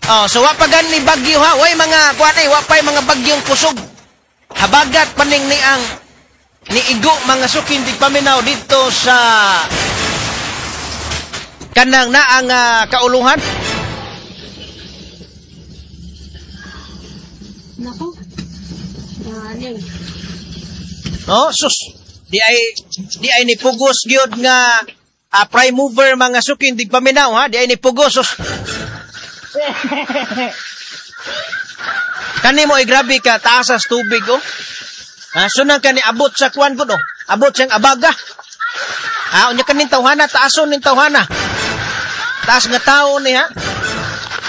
Oh, so wa pa gani bagyo ha. Way mga kuanay, wa pay mga bagyong kusog. Habagat paning ni ang niigo mga suking tigpaminaw dito sa kanang naang kauluhan. Nako. Ano? No, sus. Di ay ni pugos gyud nga prime mover mga suking tigpaminaw ha. Di ay ni pugos sus. Kani mo ay grabe ka taasas tubig oh. Sunang kani abot sa kwan ko no. Abot siyang abaga. Unya kanin tawhana taason ning tawhana. Taas nga tao ni ha.